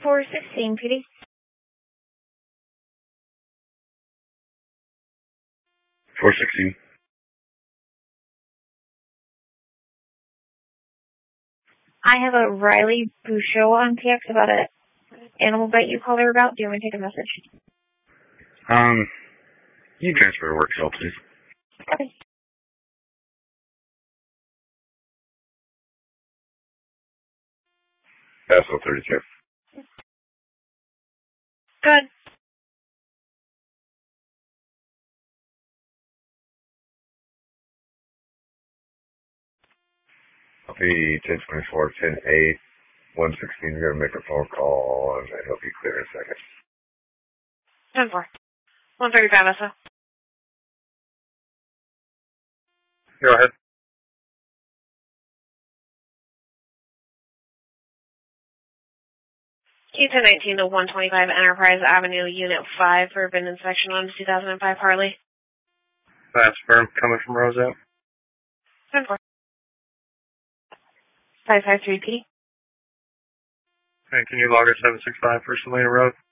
416, PD. .416. I have a Riley Bouchot on PX about an animal bite you called her about. Do you want me to take a message? You transfer to work cell, please. Okay. SO 32. Good. Copy 1024, 10-8, 116. You're going to make a phone call, and I hope you clear in a second. 10-4. 135, SO. Go ahead. Q1019 to 125 Enterprise Avenue, Unit 5 for bin inspection on 2005 Harley. That's firm coming from Roselle. 10-4. 553, PD. Hey, can you log us 765 for Selena Road?